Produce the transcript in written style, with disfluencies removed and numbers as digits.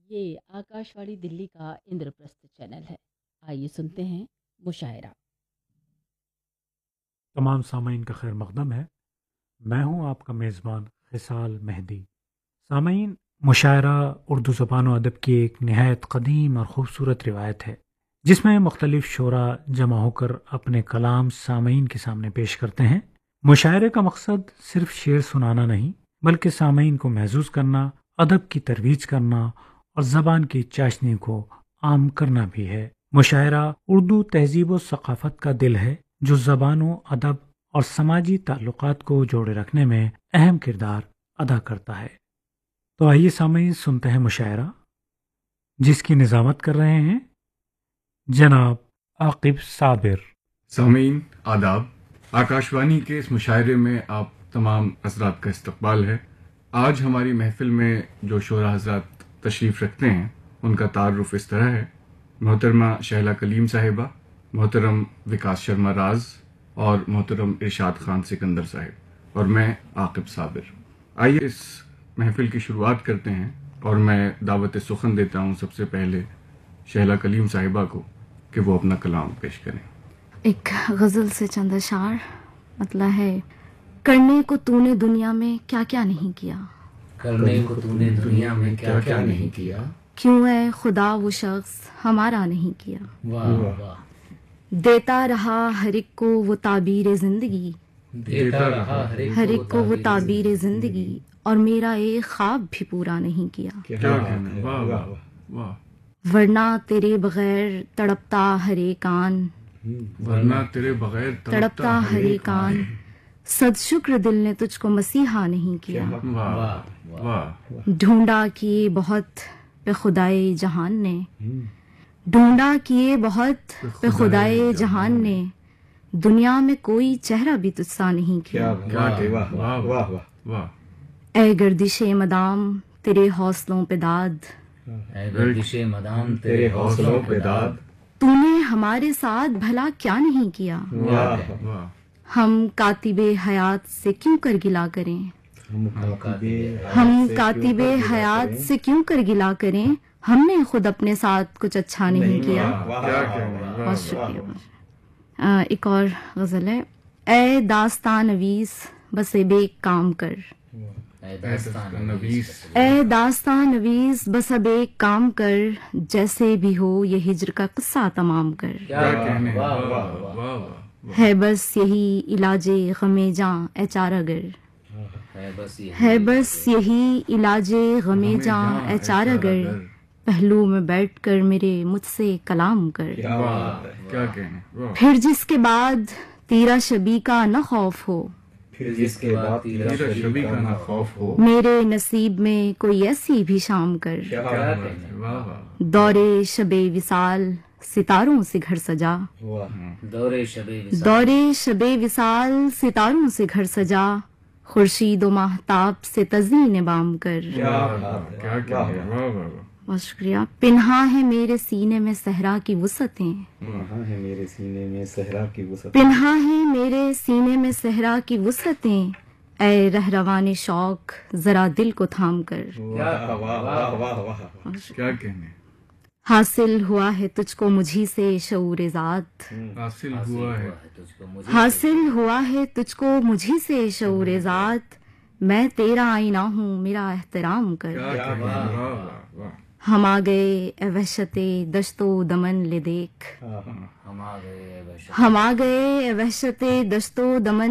ये आकाशवाणी दिल्ली का इंद्रप्रस्थ चैनल है। आइए सुनते हैं मुशायरा। तमाम सामीन का खैर मकदम है। मैं हूं आपका मेज़बान खिसाल मेहदी। सामीन, मुशायरा उर्दू ज़बान व अदब की एक नहायत कदीम और ख़ूबसूरत रिवायत है जिसमें मुख्तलिफ शोरा जमा होकर अपने कलाम सामीन के सामने पेश करते हैं। मुशायरे का मकसद सिर्फ शेर सुनाना नहीं बल्कि सामीन को महसूस करना, अदब की तरवीज करना और ज़बान की चाशनी को आम करना भी है। मुशायरा उर्दू तहजीब व सकाफ़त का दिल है जो ज़बानों, अदब और समाजी ताल्लुकात को जोड़े रखने में अहम किरदार अदा करता है। तो आइए सामीन सुनते हैं मुशायरा जिसकी निज़ामत कर रहे हैं जनाब आकिब साबिर। सामीन आदाब, आकाशवाणी के इस मुशायरे में आप तमाम हज़रात का इस्तकबाल है। आज हमारी महफिल में जो शोरा हज़रात तशरीफ़ रखते हैं उनका तारुफ इस तरह है। मोहतरमा शहला कलीम साहिबा, मोहतरम विकास शर्मा राज और मोहतरम इरशाद खान सिकंदर साहिब और मैं आकिब साबिर। आइए इस महफिल की शुरुआत करते हैं और मैं दावत सुखन देता हूँ सबसे पहले शहला कलीम साहिबा को कि वो अपना कलाम पेश करें। एक गज़ल से चंद अशार। मतलब है, करने को तूने दुनिया में क्या क्या नहीं किया, करने को तूने दुनिया में क्या क्या नहीं किया, क्यों है खुदा वो शख्स हमारा नहीं किया। वाह वाह, देता रहा हर एक को वो ताबीर जिंदगी, देता रहा हर एक को वो ताबीर जिंदगी, और मेरा एक ख्वाब भी पूरा नहीं किया। क्या कहना है, वाह वाह वाह। वरना तेरे बगैर तड़पता हर एक कान, वरना तेरे बगैर तड़पता हर एक कान, सद शुक्र दिल ने तुझको मसीहा नहीं किया। वाह वाह। ढूंढा किए बहुत पे खुदाए जहान ने, ढूंढा किए बहुत पे खुदाए जहान ने, दुनिया में कोई चेहरा भी तुझसा नहीं किया। वाह वाह वाह वाह। ऐ गर्दिशे मदाम तेरे हौसलों पे दाद, ऐ गर्दिशे मदाम तेरे हौसलों पे दाद, तूने हमारे साथ भला क्या नहीं किया। वाह वाह। हम कातिबे हयात से क्यों कर गिला करें, हम कातिबे हयात से क्यों कर गिला करें, हमने खुद अपने साथ कुछ अच्छा नहीं किया। क्या कहना है, बहुत शुक्रिया। एक और गज़ल है। ऐ दास्तान नवीस बस बेक काम कर, ऐ दास्तान नवीस, ऐ दास्तान नवीस बस अब एक काम कर, जैसे भी हो ये हिज्र का किस्सा तमाम कर। क्या कहने हैं, वाह वाह वाह। है बस यही इलाजे गमे जां ए चारागर, है बस यही इलाजे गमे जां ए चारागर, पहलू में बैठ कर मेरे मुझसे कलाम कर। क्या कहने, वाह। फिर जिसके बाद तेरा शबी का न खौफ हो, फिर जिसके बाद तेरा शबी का ना खौफ हो, मेरे नसीब में कोई ऐसी भी शाम कर। क्या कहने, वाह वाह। दौरे शबे विसाल सितारों से घर सजा, दौरे शबे विसाल, दौरे शबे विसाल सितारों से घर सजा, खुर्शीद व माहताब से तज़ीन बाम कर। क्या कहने, वाह वाह। बहुत शुक्रिया। पिन्हा है मेरे सीने में सहरा की वुसअतें, पिन्हा है मेरे सीने में सहरा की वुसअतें, पिन्हा है मेरे सीने में सहरा की वुसअतें, ऐ रहरवान शौक जरा दिल को थाम कर। वाह वाह वाह वाह वाह। क्या कहने, हासिल हुआ है तुझको मुझी से शऊर ज़ात, हासिल हुआ है, तुझको मुझे हासिल हुआ है तुझको मुझी से शऊर ज़ात, मैं तेरा आईना हूँ मेरा एहतराम कर। क्या कहने, वाह वाह वाह। हम आ गए ए वहशते दश्तो दमन ले देख, हम आ गए वैसे हम आ गए ए वहशते दश्तो दमन